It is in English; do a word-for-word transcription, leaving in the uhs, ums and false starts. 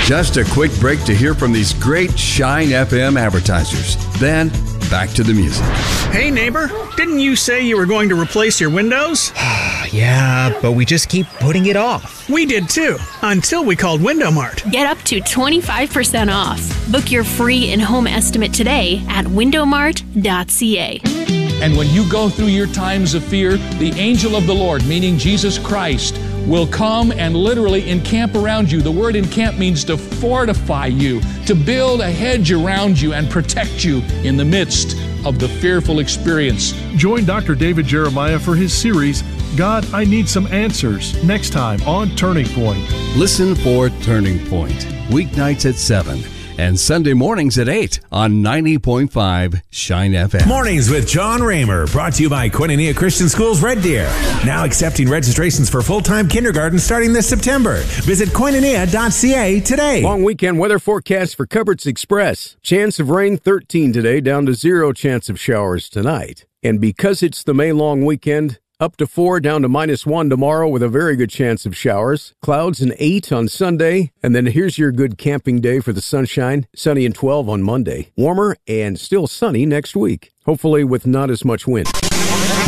Just a quick break to hear from these great Shine F M advertisers. Then, back to the music. Hey, neighbor, didn't you say you were going to replace your windows? Yeah, but we just keep putting it off. We did too, until we called Window Mart. Get up to twenty-five percent off. Book your free in-home estimate today at window mart dot c a. And when you go through your times of fear, the angel of the Lord, meaning Jesus Christ, will come and literally encamp around you. The word encamp means to fortify you, to build a hedge around you and protect you in the midst of the fearful experience. Join Doctor David Jeremiah for his series, God, I Need Some Answers, next time on Turning Point. Listen for Turning Point, weeknights at seven and Sunday mornings at eight on ninety point five Shine F M. Mornings with John Raymer, brought to you by Koinonia Christian Schools Red Deer. Now accepting registrations for full-time kindergarten starting this September. Visit koinonia dot c a today. Long weekend weather forecast for Cupboards Express. Chance of rain thirteen today, down to zero chance of showers tonight. And because it's the May long weekend, up to four, down to minus one tomorrow with a very good chance of showers. Clouds and eight on Sunday. And then here's your good camping day for the sunshine. Sunny and twelve on Monday. Warmer and still sunny next week. Hopefully with not as much wind.